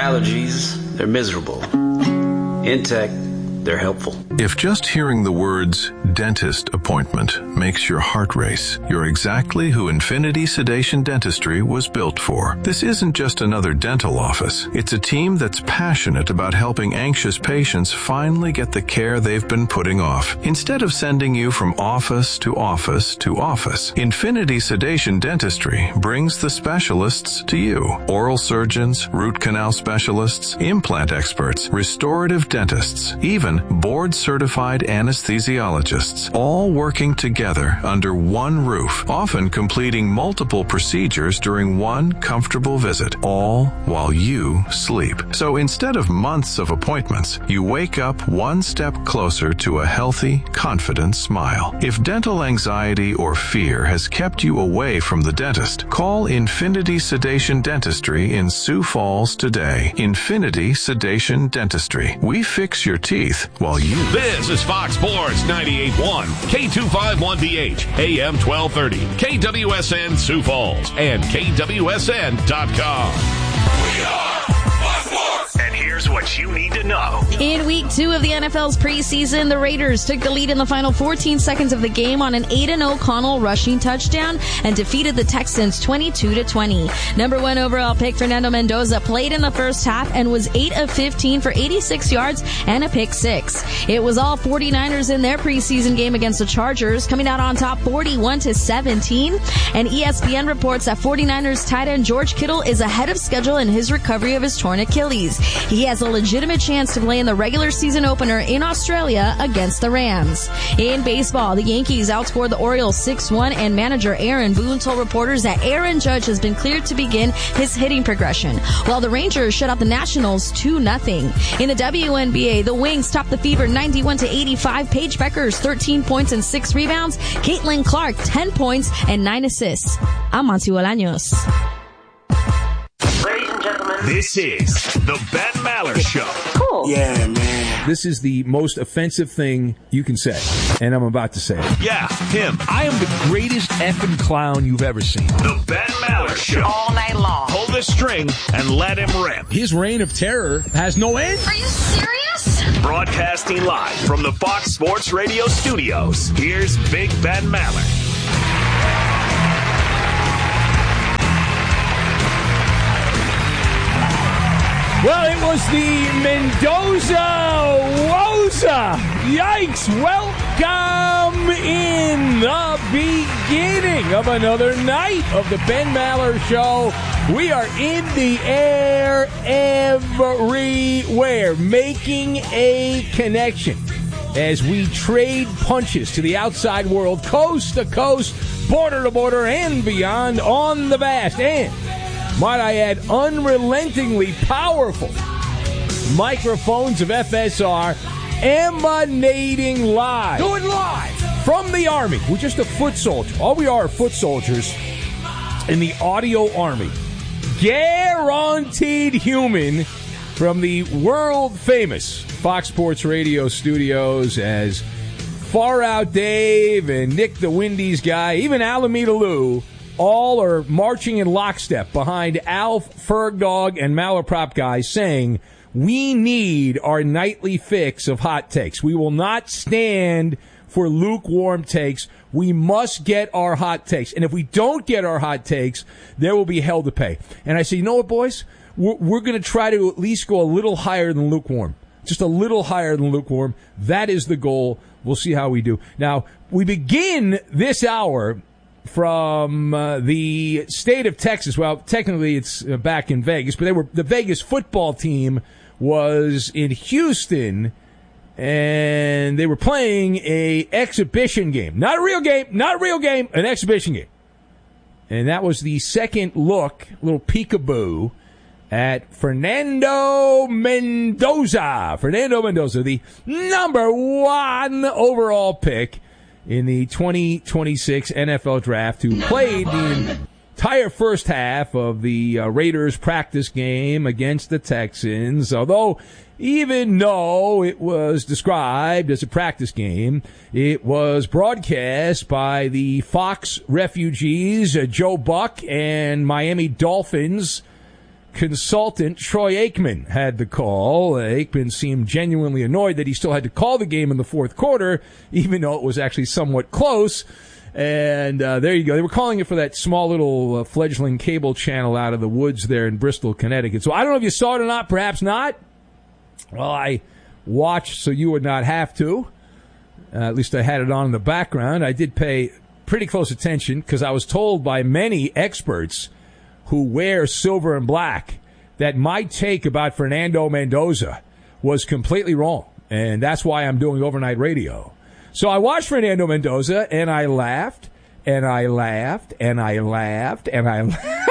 allergies, they're miserable. In tech, they're helpful. If just hearing the words dentist appointment makes your heart race, you're exactly who Infinity Sedation Dentistry was built for. This isn't just another dental office. It's a team that's passionate about helping anxious patients finally get the care they've been putting off. Instead of sending you from office to office to office, Infinity Sedation Dentistry brings the specialists to you. Oral surgeons, root canal specialists, implant experts, restorative dentists, even board-certified anesthesiologists, all working together under one roof, often completing multiple procedures during one comfortable visit, all while you sleep. So instead of months of appointments, you wake up one step closer to a healthy, confident smile. If dental anxiety or fear has kept you away from the dentist, call Infinity Sedation Dentistry in Sioux Falls today. Infinity Sedation Dentistry. We fix your teeth while you... This is Fox Sports 98.1, K251BH, AM 1230, KWSN Sioux Falls, and KWSN.com. We are Fox Sports! And here's what you need to know. In week 2 of the NFL's preseason, the Raiders took the lead in the final 14 seconds of the game on an Aiden O'Connell rushing touchdown and defeated the Texans 22-20. Number 1 overall pick Fernando Mendoza played in the first half and was 8 of 15 for 86 yards and a pick 6. It was all 49ers in their preseason game against the Chargers, coming out on top 41-17. And ESPN reports that 49ers tight end George Kittle is ahead of schedule in his recovery of his torn Achilles. He has a legitimate chance to play in the regular season opener in Australia against the Rams. In baseball, the Yankees outscored the Orioles 6-1, and manager Aaron Boone told reporters that Aaron Judge has been cleared to begin his hitting progression, while the Rangers shut out the Nationals 2-0. In the WNBA, the Wings topped the Fever 91-85. Paige Beckers 13 points and 6 rebounds. Caitlin Clark 10 points and 9 assists. I'm Monty Bolaños. Ladies and gentlemen, this is the Ben Maller Show. Cool. Yeah, man. This is the most offensive thing you can say, and I'm about to say it. Yeah, him. I am the greatest effing clown you've ever seen. The Ben Maller Show. All night long. Pull the string and let him rip. His reign of terror has no end. Are you serious? Broadcasting live from the Fox Sports Radio studios, here's Big Ben Maller. Well, it was the Mendoza-Woza. Yikes. Welcome in the beginning of another night of the Ben Maller Show. We are in the air everywhere, making a connection as we trade punches to the outside world, coast to coast, border to border, and beyond on the vast and, might I add, unrelentingly powerful microphones of FSR emanating live. Do it live! From the Army. We're just a foot soldier. All we are foot soldiers in the audio army. Guaranteed human from the world-famous Fox Sports Radio studios as Far Out Dave and Nick the Windies guy, even Alameda Lou, all are marching in lockstep behind Alf, Fergdog, and Malaprop guys saying, we need our nightly fix of hot takes. We will not stand for lukewarm takes. We must get our hot takes. And if we don't get our hot takes, there will be hell to pay. And I say, you know what, boys? We're going to try to at least go a little higher than lukewarm. Just a little higher than lukewarm. That is the goal. We'll see how we do. Now, we begin this hour from the state of Texas. Well, technically it's back in Vegas, but the Vegas football team was in Houston, and they were playing a exhibition game. Not a real game, an exhibition game. And that was the second look, little peekaboo, at Fernando Mendoza, the number 1 overall pick in the 2026 NFL Draft, who played the entire first half of the Raiders practice game against the Texans. Although, even though it was described as a practice game, it was broadcast by the Fox refugees, Joe Buck and Miami Dolphins consultant Troy Aikman had the call. Aikman seemed genuinely annoyed that he still had to call the game in the fourth quarter, even though it was actually somewhat close. And there you go. They were calling it for that small little fledgling cable channel out of the woods there in Bristol, Connecticut. So I don't know if you saw it or not. Perhaps not. Well, I watched so you would not have to. At least I had it on in the background. I did pay pretty close attention because I was told by many experts who wear silver and black that my take about Fernando Mendoza was completely wrong. And that's why I'm doing overnight radio. So I watched Fernando Mendoza, and I laughed, and I laughed, and I laughed, and I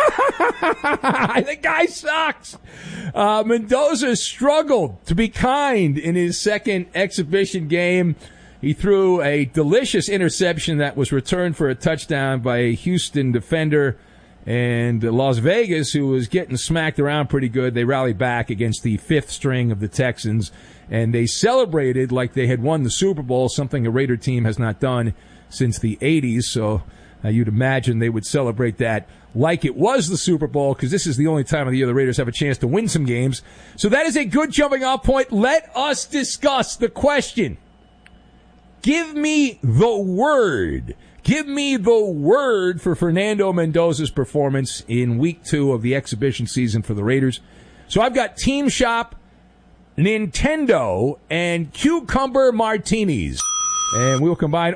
laughed. The guy sucks. Mendoza struggled, to be kind, in his second exhibition game. He threw a delicious interception that was returned for a touchdown by a Houston defender. And Las Vegas, who was getting smacked around pretty good, they rallied back against the fifth string of the Texans. And they celebrated like they had won the Super Bowl, something a Raider team has not done since the 80s. So you'd imagine they would celebrate that like it was the Super Bowl, because this is the only time of the year the Raiders have a chance to win some games. So that is a good jumping off point. Let us discuss the question. Give me the word. Give me the word for Fernando Mendoza's performance in week 2 of the exhibition season for the Raiders. So I've got Team Shop, Nintendo, and Cucumber Martinis. And we'll combine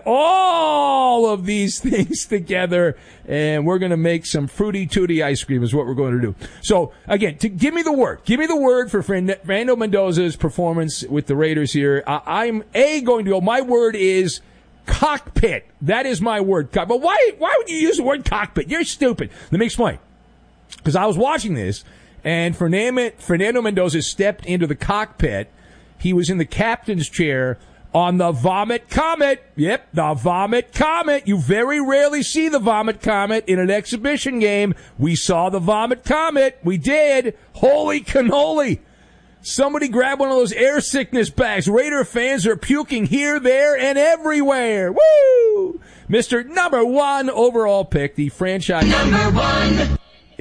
all of these things together, and we're going to make some Fruity Tooty ice cream is what we're going to do. So, again, give me the word. Give me the word for Fernando Mendoza's performance with the Raiders here. I'm going to go. My word is cockpit. That is my word. But why would you use the word cockpit? You're stupid. Let me explain. Because I was watching this, and Fernando Mendoza stepped into the cockpit. He was in the captain's chair on the Vomit Comet. Yep, the Vomit Comet. You very rarely see the Vomit Comet in an exhibition game. We saw the Vomit Comet. We did. Holy cannoli. Somebody grab one of those air sickness bags. Raider fans are puking here, there, and everywhere. Woo! Mr. Number 1 overall pick, the franchise number 1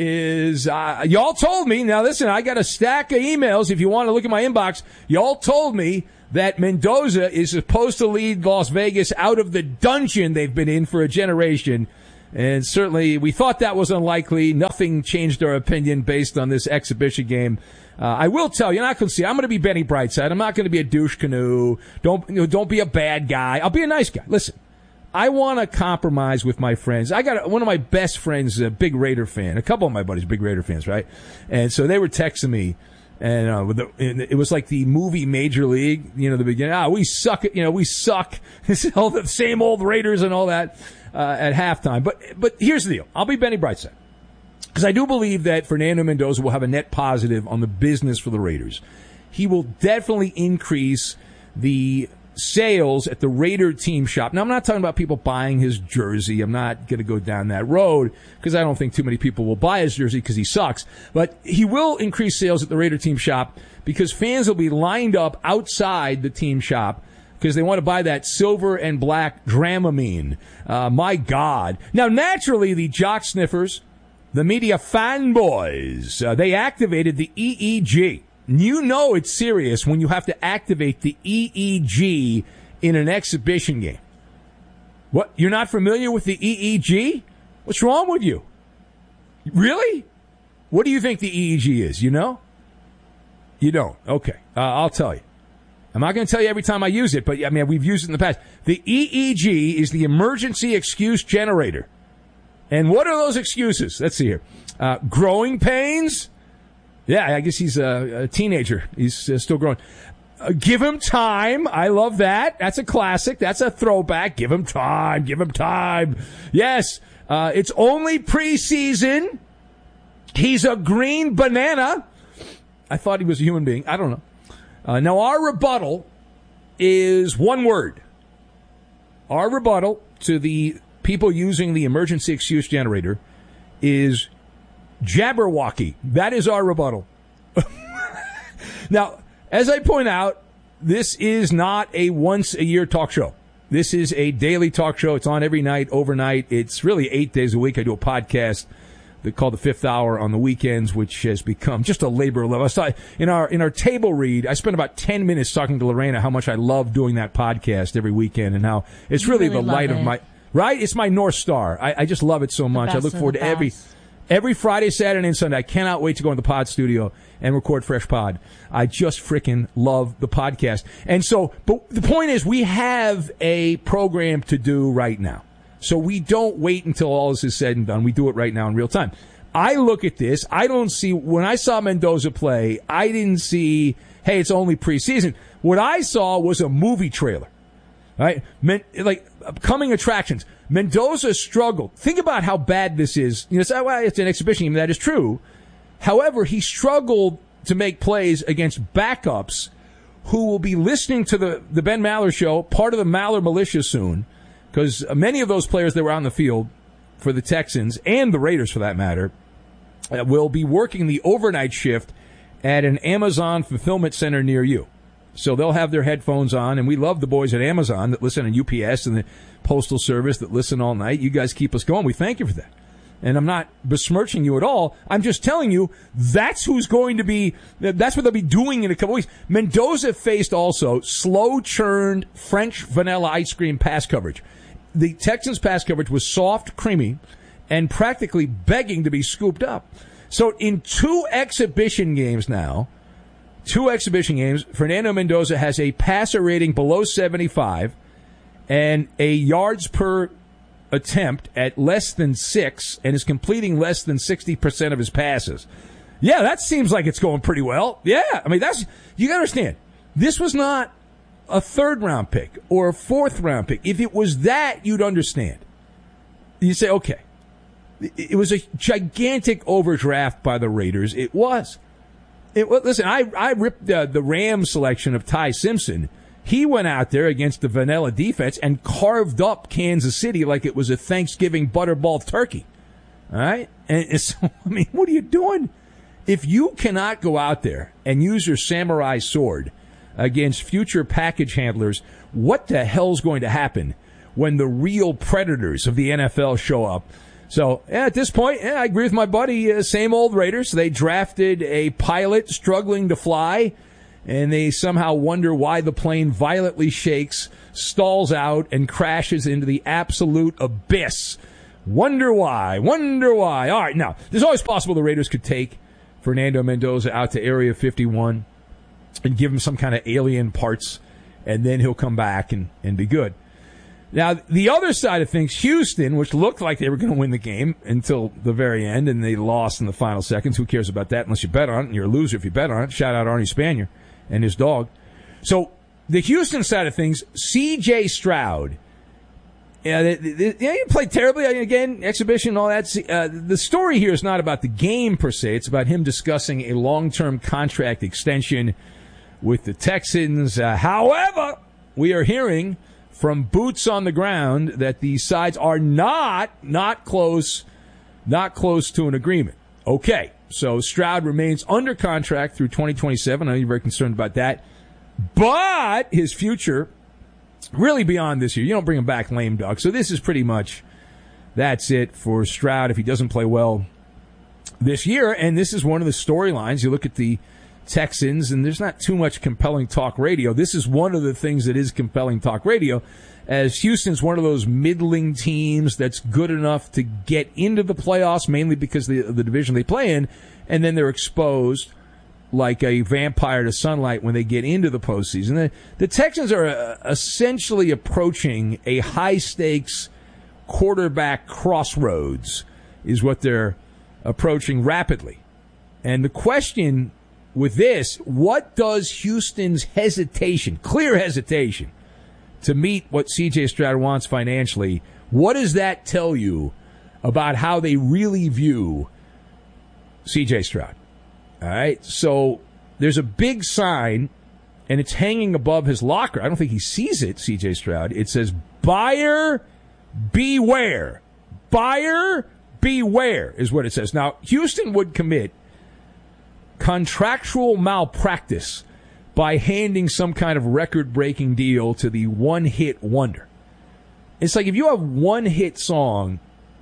is, y'all told me, now listen, I got a stack of emails if you want to look at my inbox. Y'all told me that Mendoza is supposed to lead Las Vegas out of the dungeon they've been in for a generation. And certainly we thought that was unlikely. Nothing changed our opinion based on this exhibition game. I will tell you, I'm going to be Benny Brightside. I'm not going to be a douche canoe. Don't be a bad guy. I'll be a nice guy. Listen, I want to compromise with my friends. I got one of my best friends, a big Raider fan. A couple of my buddies, big Raider fans, right? And so they were texting me. And it was like the movie Major League, the beginning. We suck. We suck. It's all the same old Raiders and all that at halftime. But here's the deal. I'll be Benny Brightside, because I do believe that Fernando Mendoza will have a net positive on the business for the Raiders. He will definitely increase the sales at the Raider team shop. Now, I'm not talking about people buying his jersey. I'm not going to go down that road because I don't think too many people will buy his jersey because he sucks. But he will increase sales at the Raider team shop because fans will be lined up outside the team shop because they want to buy that silver and black Dramamine. My God. Now, naturally, the jock sniffers, the media fanboys, they activated the EEG. You know it's serious when you have to activate the EEG in an exhibition game. What? You're not familiar with the EEG? What's wrong with you? Really? What do you think the EEG is? You know? You don't. Okay. I'll tell you. I'm not going to tell you every time I use it, but we've used it in the past. The EEG is the emergency excuse generator. And what are those excuses? Let's see here. Growing pains? Yeah, I guess he's a teenager. He's still growing. Give him time. I love that. That's a classic. That's a throwback. Give him time. Give him time. Yes, it's only preseason. He's a green banana. I thought he was a human being. I don't know. Now, our rebuttal is one word. Our rebuttal to the people using the emergency excuse generator is Jabberwocky. That is our rebuttal. Now, as I point out, this is not a once-a-year talk show. This is a daily talk show. It's on every night, overnight. It's really 8 days a week. I do a podcast called the Fifth Hour on the weekends, which has become just a labor of love. I saw in our table read, I spent about 10 minutes talking to Lorena how much I love doing that podcast every weekend and how it's really the light of my, right? It's my North Star. I just love it so much. I look forward to every Friday, Saturday, and Sunday. I cannot wait to go in the pod studio and record Fresh Pod. I just freaking love the podcast. And so, but the point is we have a program to do right now. So we don't wait until all this is said and done. We do it right now in real time. I look at this. I don't see, when I saw Mendoza play, I didn't see, hey, it's only preseason. What I saw was a movie trailer, right? Like coming attractions. Mendoza struggled. Think about how bad this is. You know, say, well, it's an exhibition game. That is true. However, he struggled to make plays against backups who will be listening to the Ben Maller show, part of the Maller militia soon. Because many of those players that were on the field for the Texans, and the Raiders for that matter, will be working the overnight shift at an Amazon fulfillment center near you. So they'll have their headphones on, and we love the boys at Amazon that listen on UPS and the Postal Service that listen all night. You guys keep us going. We thank you for that. And I'm not besmirching you at all. I'm just telling you that's who's going to be, that's what they'll be doing in a couple weeks. Mendoza faced also slow-churned French vanilla ice cream pass coverage. The Texans' pass coverage was soft, creamy, and practically begging to be scooped up. So in two exhibition games, Fernando Mendoza has a passer rating below 75 and a yards per attempt at less than 6 and is completing less than 60% of his passes. Yeah, that seems like it's going pretty well. Yeah, I mean, you got to understand, this was not a third-round pick or a fourth-round pick. If it was that, you'd understand. You say, okay, it was a gigantic overdraft by the Raiders. It was. Listen, I ripped the Rams selection of Ty Simpson. He went out there against the vanilla defense and carved up Kansas City like it was a Thanksgiving butterball turkey. All right? And so, I mean, what are you doing? If you cannot go out there and use your samurai sword against future package handlers, what the hell's going to happen when the real predators of the NFL show up? So, at this point, I agree with my buddy, same old Raiders. They drafted a pilot struggling to fly, and they somehow wonder why the plane violently shakes, stalls out, and crashes into the absolute abyss. Wonder why. All right, now, there's always possible the Raiders could take Fernando Mendoza out to Area 51 and give him some kind of alien parts, and then he'll come back and be good. Now, the other side of things, Houston, which looked like they were going to win the game until the very end, and they lost in the final seconds. Who cares about that unless you bet on it, and you're a loser if you bet on it. Shout out Arnie Spanier and his dog. So, the Houston side of things, C.J. Stroud, he played terribly, again, exhibition and all that. The story here is not about the game per se. It's about him discussing a long-term contract extension with the Texans. However, we are hearing from boots on the ground that the sides are not close to an agreement. Okay, so Stroud remains under contract through 2027. I know you're very concerned about that. But his future, really beyond this year, you don't bring him back lame duck. So this is pretty much, that's it for Stroud if he doesn't play well this year. And this is one of the storylines. You look at the Texans, and there's not too much compelling talk radio. This is one of the things that is compelling talk radio, as Houston's one of those middling teams that's good enough to get into the playoffs, mainly because of the division they play in, and then they're exposed like a vampire to sunlight when they get into the postseason. The Texans are essentially approaching a high-stakes quarterback crossroads, is what they're approaching rapidly. And the question with this, what does Houston's clear hesitation to meet what C.J. Stroud wants financially, what does that tell you about how they really view C.J. Stroud? All right, so there's a big sign, and it's hanging above his locker. I don't think he sees it, C.J. Stroud. It says, buyer beware. Buyer beware is what it says. Now, Houston would commit contractual malpractice by handing some kind of record-breaking deal to the one-hit wonder. It's like if you have one hit song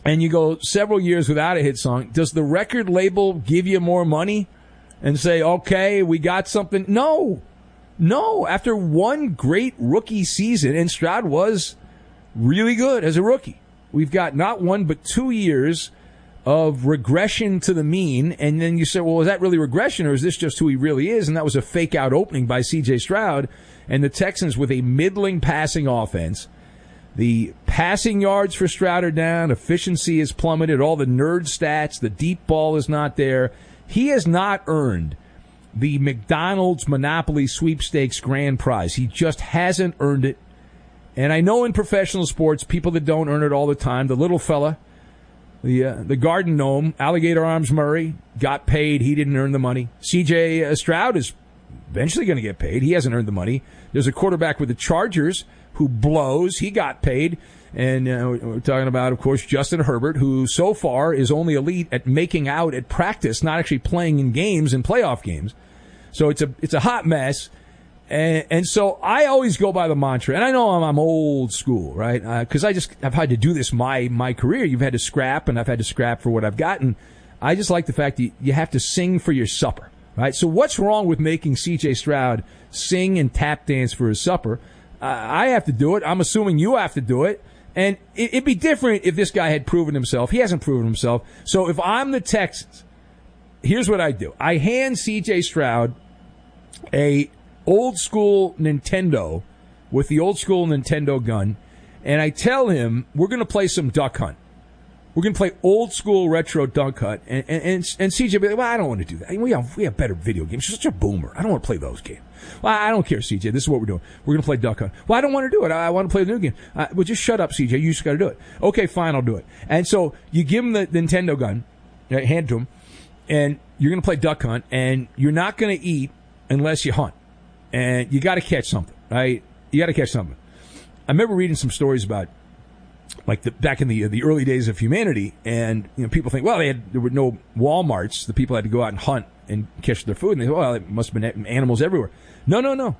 and you go several years without a hit song, does the record label give you more money and say, okay, we got something? No. After one great rookie season, and Stroud was really good as a rookie, we've got not 1 but 2 years of regression to the mean. And then you say, well, is that really regression, or is this just who he really is? And that was a fake out opening by C.J. Stroud and the Texans with a middling passing offense. The passing yards for Stroud are down. Efficiency has plummeted. All the nerd stats. The deep ball is not there. He has not earned the McDonald's Monopoly Sweepstakes grand prize. He just hasn't earned it. And I know in professional sports, people that don't earn it all the time, the little fella, the garden gnome, Alligator Arms Murray, got paid. He didn't earn the money. C.J. Stroud is eventually going to get paid. He hasn't earned the money. There's a quarterback with the Chargers who blows. He got paid. And we're talking about, of course, Justin Herbert, who so far is only elite at making out at practice, not actually playing in games and playoff games. So it's a hot mess. And so I always go by the mantra, and I know I'm old school, right? Because I've had to do this my career. You've had to scrap, and I've had to scrap for what I've gotten. I just like the fact that you have to sing for your supper, right? So what's wrong with making C.J. Stroud sing and tap dance for his supper? I have to do it. I'm assuming you have to do it. And it'd be different if this guy had proven himself. He hasn't proven himself. So if I'm the Texans, here's what I do. I hand C.J. Stroud a old school Nintendo with the old school Nintendo gun, and I tell him we're going to play some Duck Hunt. We're going to play old school retro Duck Hunt, and CJ be like, well, I don't want to do that. We have better video games. You're such a boomer. I don't want to play those games. Well, I don't care, CJ. This is what we're doing. We're going to play Duck Hunt. Well, I don't want to do it. I want to play the new game. Well, just shut up, CJ. You just got to do it. Okay, fine, I'll do it. And so you give him the Nintendo gun, hand it to him, and you're going to play Duck Hunt, and you're not going to eat unless you hunt. And you got to catch something, right? You got to catch something. I remember reading some stories about, like, back in the early days of humanity, and people think, well, there were no Walmarts. The people had to go out and hunt and catch their food, and they thought, well, it must have been animals everywhere. No.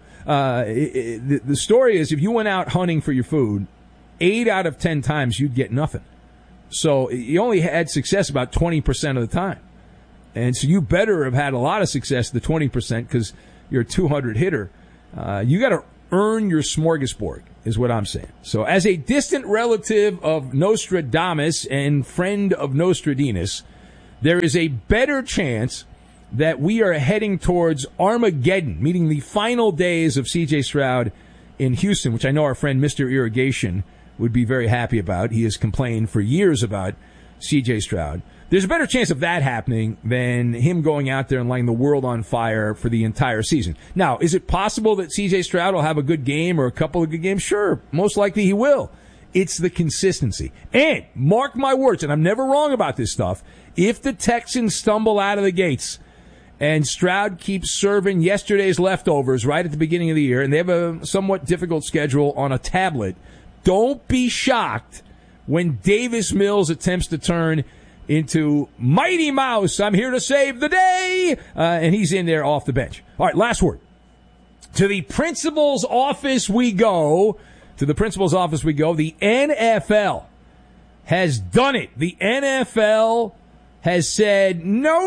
The story is, if you went out hunting for your food, 8 out of 10 times you'd get nothing. So you only had success about 20% of the time. And so you better have had a lot of success the 20%, because you're a 200 hitter. You got to earn your smorgasbord, is what I'm saying. So as a distant relative of Nostradamus and friend of Nostradinus, there is a better chance that we are heading towards Armageddon, meaning the final days of C.J. Stroud in Houston, which I know our friend Mr. Irrigation would be very happy about. He has complained for years about C.J. Stroud. There's a better chance of that happening than him going out there and lighting the world on fire for the entire season. Now, is it possible that C.J. Stroud will have a good game or a couple of good games? Sure. Most likely he will. It's the consistency. And, mark my words, and I'm never wrong about this stuff, if the Texans stumble out of the gates and Stroud keeps serving yesterday's leftovers right at the beginning of the year, and they have a somewhat difficult schedule on a tablet, don't be shocked when Davis Mills attempts to turn into Mighty Mouse, I'm here to save the day, and he's in there off the bench. All right, last word. To the principal's office we go. To the principal's office we go. The NFL has done it. The NFL has said no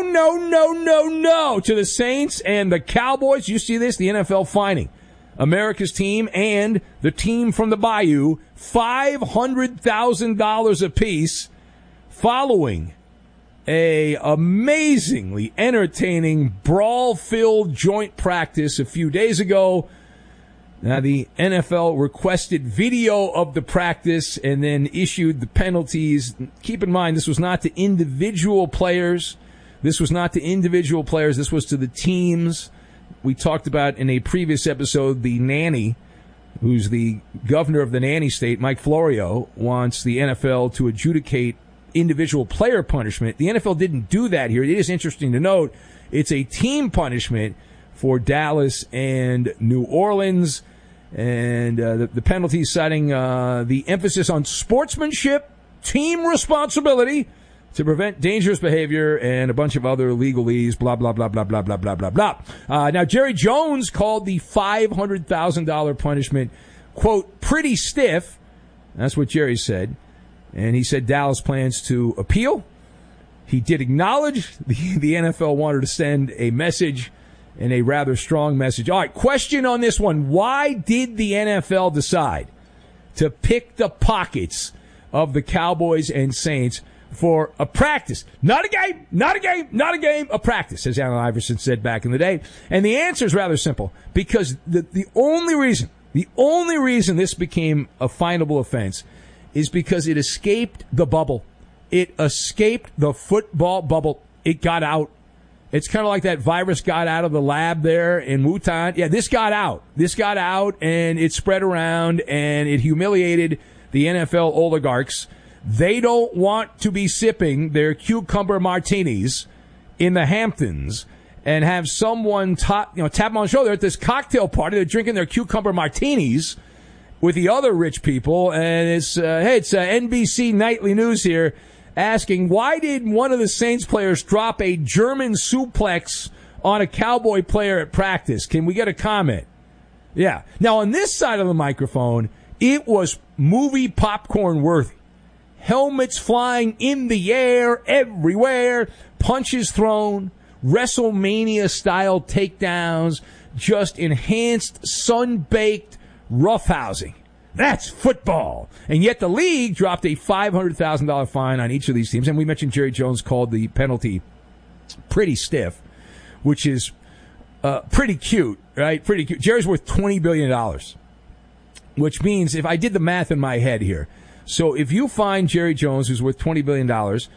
to the Saints and the Cowboys. You see this? The NFL fining America's team and the team from the Bayou $500,000 apiece, following a amazingly entertaining brawl-filled joint practice a few days ago. Now, the NFL requested video of the practice and then issued the penalties. Keep in mind, this was not to individual players. This was to the teams. We talked about in a previous episode the nanny, who's the governor of the nanny state, Mike Florio, wants the NFL to adjudicate individual player punishment. The NFL didn't do that here. It is interesting to note it's a team punishment for Dallas and New Orleans, and the penalties citing the emphasis on sportsmanship, team responsibility to prevent dangerous behavior, and a bunch of other legalese, blah, blah, blah, blah, blah, blah, blah, blah, blah. Now, Jerry Jones called the $500,000 punishment, quote, pretty stiff. That's what Jerry said. And he said Dallas plans to appeal. He did acknowledge the NFL wanted to send a message, and a rather strong message. All right, question on this one. Why did the NFL decide to pick the pockets of the Cowboys and Saints for a practice? Not a game, not a game, not a game, a practice, as Allen Iverson said back in the day. And the answer is rather simple, because the only reason this became a finable offense is because it escaped the bubble. It escaped the football bubble. It got out. It's kind of like that virus got out of the lab there in Wuhan. Yeah, this got out. This got out, and it spread around, and it humiliated the NFL oligarchs. They don't want to be sipping their cucumber martinis in the Hamptons and have someone tap them on the shoulder at this cocktail party. They're drinking their cucumber martinis with the other rich people, and it's NBC Nightly News here, asking, why did one of the Saints players drop a German suplex on a Cowboy player at practice? Can we get a comment? Yeah. Now, on this side of the microphone, it was movie popcorn worthy. Helmets flying in the air everywhere, punches thrown, WrestleMania-style takedowns, just enhanced, sun-baked roughhousing. That's football. And yet the league dropped a $500,000 fine on each of these teams. And we mentioned Jerry Jones called the penalty pretty stiff, which is pretty cute, right? Pretty cute. Jerry's worth $20 billion, which means, if I did the math in my head here, so if you find Jerry Jones, who's worth $20 billion,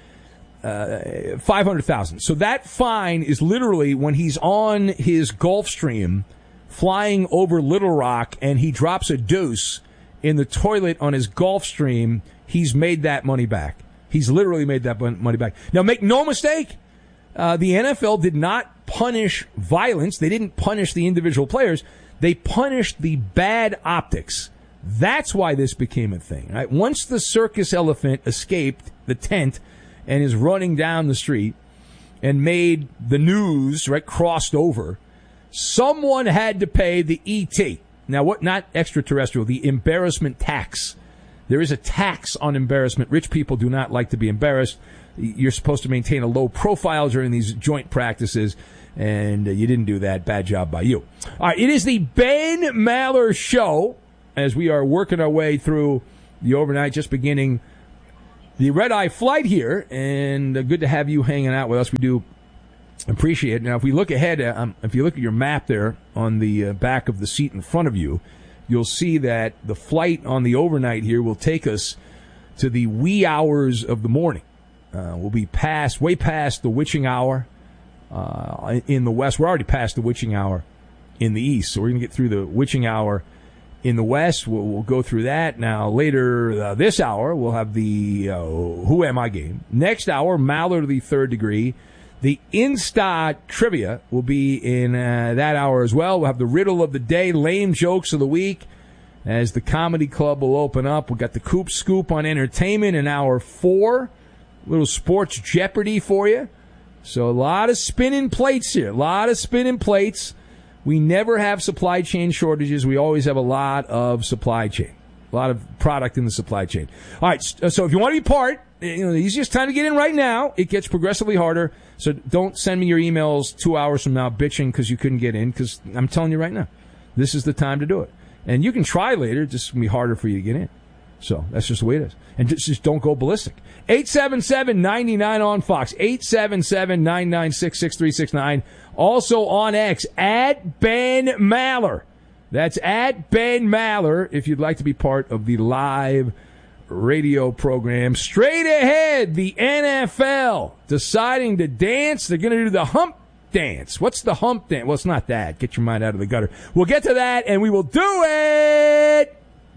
$500,000. So that fine is literally when he's on his Gulfstream flying over Little Rock and he drops a deuce in the toilet on his Gulfstream, he's made that money back. He's literally made that money back. Now, make no mistake, the NFL did not punish violence. They didn't punish the individual players. They punished the bad optics. That's why this became a thing. Right? Once the circus elephant escaped the tent and is running down the street and made the news, right, crossed over, someone had to pay the ET. Now, what? Not extraterrestrial, the embarrassment tax. There is a tax on embarrassment. Rich people do not like to be embarrassed. You're supposed to maintain a low profile during these joint practices, and you didn't do that. Bad job by you. All right, it is the Ben Maller Show as we are working our way through the overnight, just beginning the red-eye flight here, and good to have you hanging out with us. We do appreciate it. Now, if we look ahead, if you look at your map there on the back of the seat in front of you, you'll see that the flight on the overnight here will take us to the wee hours of the morning. We'll be way past the witching hour in the west. We're already past the witching hour in the east, so we're going to get through the witching hour in the west. We'll go through that. Now, later this hour, we'll have the Who Am I game. Next hour, Maller to the Third Degree. The Insta Trivia will be in that hour as well. We'll have the Riddle of the Day, Lame Jokes of the Week, as the Comedy Club will open up. We've got the Coop Scoop on entertainment in hour 4. A little Sports Jeopardy for you. So a lot of spinning plates here. A lot of spinning plates. We never have supply chain shortages. We always have a lot of supply chain. A lot of product in the supply chain. All right, so if you want to be part, the easiest time to get in right now. It gets progressively harder. So don't send me your emails 2 hours from now bitching because you couldn't get in, because I'm telling you right now, this is the time to do it. And you can try later. It's just going to be harder for you to get in. So that's just the way it is. And just don't go ballistic. 877-99 on Fox. 877-996-6369. Also on X, at Ben Maller. That's at Ben Maller if you'd like to be part of the live radio program. Straight ahead, the NFL deciding to dance. They're going to do the hump dance. What's the hump dance? Well, it's not that. Get your mind out of the gutter. We'll get to that, and we will do it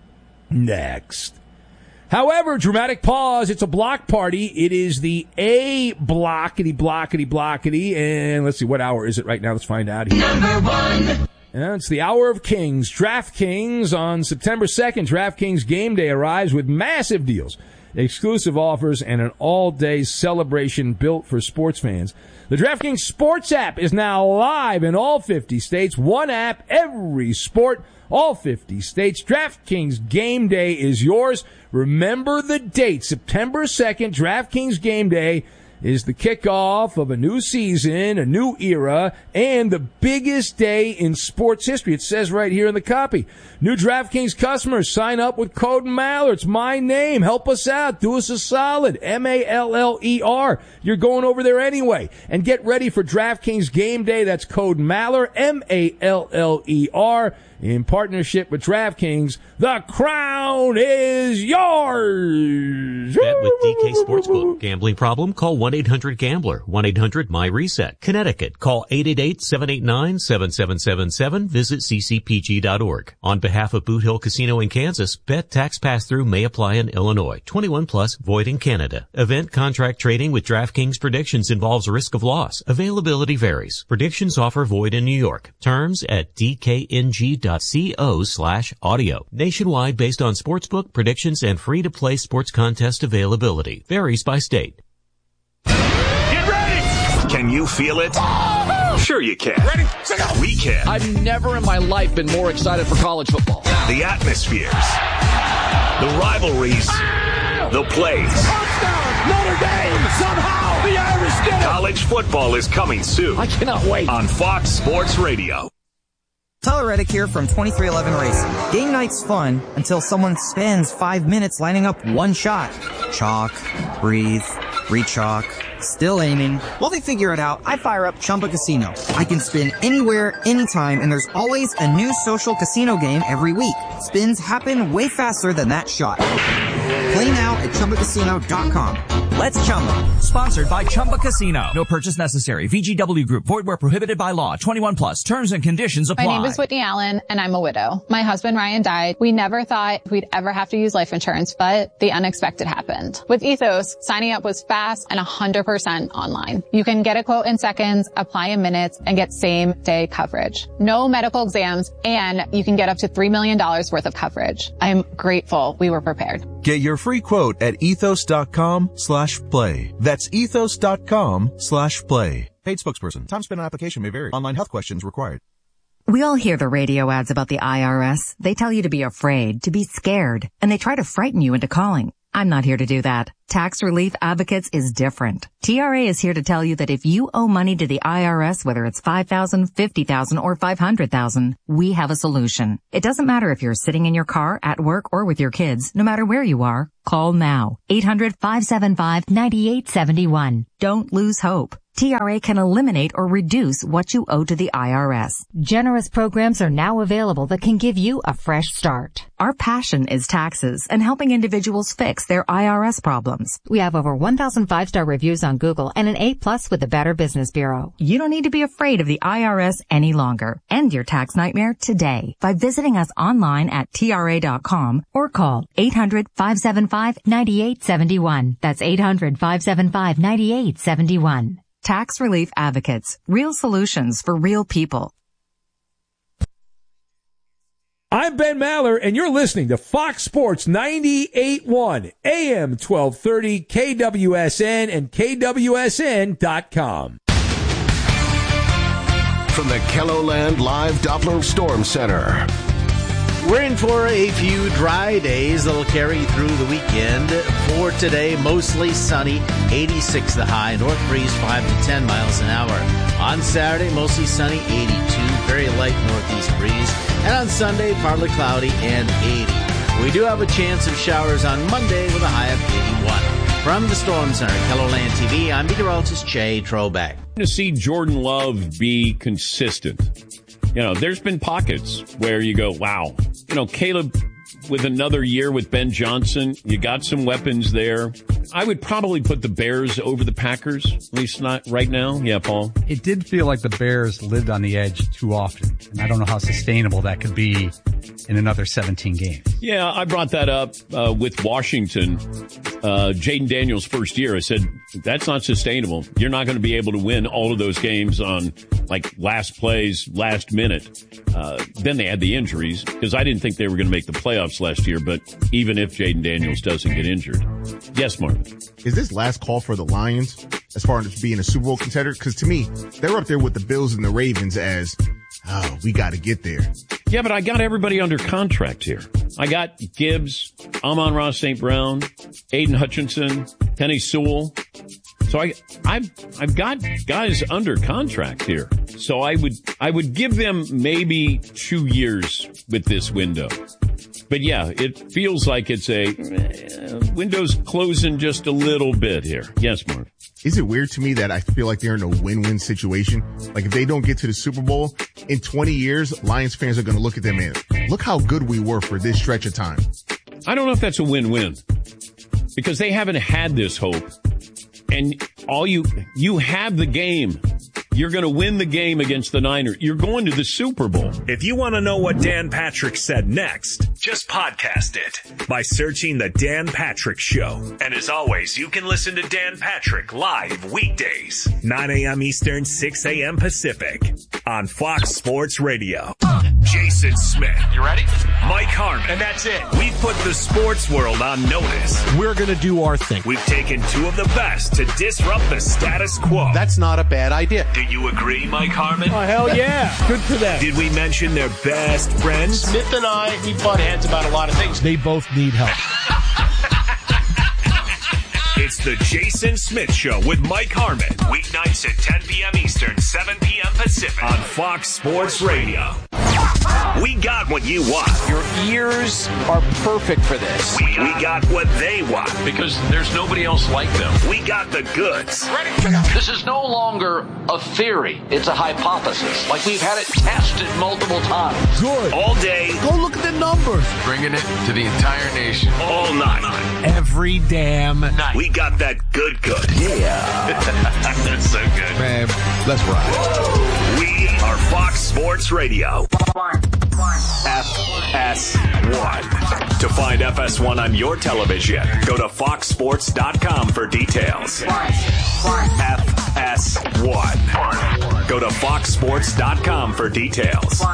next. However, dramatic pause. It's a block party. It is the A blockety. And let's see, what hour is it right now? Let's find out here. Number 1. And it's the Hour of Kings. DraftKings on September 2nd. DraftKings Game Day arrives with massive deals exclusive offers, and an all-day celebration built for sports fans. The DraftKings Sports app is now live in all 50 states. One app, every sport, all 50 states. DraftKings Game Day is yours. Remember the date, September 2nd, DraftKings Game Day is the kickoff of a new season, a new era, and the biggest day in sports history. It says right here in the copy. New DraftKings customers, sign up with code Maller. It's my name. Help us out. Do us a solid. M-A-L-L-E-R. You're going over there anyway. And get ready for DraftKings Game Day. That's code Maller, M-A-L-L-E-R. In partnership with DraftKings, the crown is yours. Bet with DK Sportsbook. Gambling problem? Call 1-800-GAMBLER. 1-800-MY-RESET. Connecticut. Call 888-789-7777. Visit ccpg.org. On behalf of Boot Hill Casino in Kansas, bet tax pass-through may apply in Illinois. 21 plus, void in Canada. Event contract trading with DraftKings predictions involves risk of loss. Availability varies. Predictions offer void in New York. Terms at dkng.co/audio. Nationwide based on sportsbook predictions and free-to-play sports contest availability. Varies by state. Get ready! Can you feel it? Sure you can. Ready? Set go. We can. I've never in my life been more excited for college football. The atmospheres. The rivalries. The plays. Touchdown! Notre Dame! Somehow the Irish did it! College football is coming soon. I cannot wait. On Fox Sports Radio. Tyler Reddick here from 2311 Racing. Game night's fun until someone spends 5 minutes lining up one shot. Chalk, breathe, re-chalk, still aiming. While they figure it out, I fire up Chumba Casino. I can spin anywhere, anytime, and there's always a new social casino game every week. Spins happen way faster than that shot. Play now at ChumbaCasino.com. Let's Chumba. Sponsored by Chumba Casino. No purchase necessary. VGW Group. Void where prohibited by law. 21 plus. Terms and conditions apply. My name is Whitney Allen, and I'm a widow. My husband Ryan died. We never thought we'd ever have to use life insurance, but the unexpected happened. With Ethos, signing up was fast and 100% online. You can get a quote in seconds, apply in minutes, and get same-day coverage. No medical exams, and you can get up to $3 million worth of coverage. I'm grateful we were prepared. Get your free quote at ethos.com/play. That's ethos.com/play. Paid spokesperson. Time spent on application may vary. Online health questions required. We all hear the radio ads about the IRS. They tell you to be afraid, to be scared, and they try to frighten you into calling. I'm not here to do that. Tax Relief Advocates is different. TRA is here to tell you that if you owe money to the IRS, whether it's $5,000, $50,000, or $500,000, we have a solution. It doesn't matter if you're sitting in your car, at work, or with your kids. No matter where you are, call now. 800-575-9871. Don't lose hope. TRA can eliminate or reduce what you owe to the IRS. Generous programs are now available that can give you a fresh start. Our passion is taxes and helping individuals fix their IRS problems. We have over 1,000 5-star reviews on Google and an A+ with the Better Business Bureau. You don't need to be afraid of the IRS any longer. End your tax nightmare today by visiting us online at TRA.com or call 800-575-9871. That's 800-575-9871. Tax Relief Advocates. Real solutions for real people. I'm Ben Maller, and you're listening to Fox Sports 98.1, AM 1230, KWSN, and KWSN.com. From the KELOLAND Live Doppler Storm Center. We're in for a few dry days that'll carry through the weekend. For today, mostly sunny, 86 the high, north breeze 5 to 10 miles an hour. On Saturday, mostly sunny, 82, very light northeast breeze. And on Sunday, partly cloudy and 80. We do have a chance of showers on Monday with a high of 81. From the Storm Center, KELOLAND TV, I'm meteorologist Jay Trobeck. To see Jordan Love be consistent. You know, there's been pockets where you go, wow. You know, Caleb, with another year with Ben Johnson, you got some weapons there. I would probably put the Bears over the Packers, at least not right now. Yeah, Paul? It did feel like the Bears lived on the edge too often, and I don't know how sustainable that could be in another 17 games. Yeah, I brought that up with Washington. Jaden Daniels' first year, I said, that's not sustainable. You're not going to be able to win all of those games on like last plays, last minute. Then they had the injuries because I didn't think they were going to make the playoffs last year. But even if Jaden Daniels doesn't get injured. Yes, Marvin. Is this last call for the Lions as far as being a Super Bowl contender? Because to me, they're up there with the Bills and the Ravens as, oh, we got to get there. Yeah, but I got everybody under contract here. I got Gibbs, Amon-Ra St. Brown, Aiden Hutchinson, Penny Sewell. So I've got guys under contract here. So I would give them maybe 2 years with this window. But yeah, it feels like it's a window's closing just a little bit here. Yes, Marv. Is it weird to me that I feel like they're in a win-win situation? Like if they don't get to the Super Bowl in 20 years, Lions fans are going to look at them and look how good we were for this stretch of time. I don't know if that's a win-win because they haven't had this hope. And all you have the game. You're going to win the game against the Niners. You're going to the Super Bowl. If you want to know what Dan Patrick said next, just podcast it by searching The Dan Patrick Show. And as always, you can listen to Dan Patrick live weekdays, 9 a.m. Eastern, 6 a.m. Pacific on Fox Sports Radio. Jason Smith. You ready? Mike Harmon. And that's it. We've put the sports world on notice. We're going to do our thing. We've taken two of the best to disrupt the status quo. That's not a bad idea. Do you agree, Mike Harmon? Oh, hell yeah. Good for them. Did we mention their best friends? Smith and I, we butt heads about a lot of things. They both need help. It's the Jason Smith Show with Mike Harmon. Weeknights at 10 p.m. Eastern, 7 p.m. Pacific on Fox Sports Radio. We got what you want. Your ears are perfect for this. We got what they want. Because there's nobody else like them. We got the goods. Ready? This is no longer a theory. It's a hypothesis. Like we've had it tested multiple times. Good. All day. Go look at the numbers. Bringing it to the entire nation. All night. Every damn night. We got that good. Yeah. That's so good. Man, let's ride. We are Fox Sports Radio. FS1. To find FS1 on your television, go to foxsports.com for details. FS1. Go to foxsports.com for details.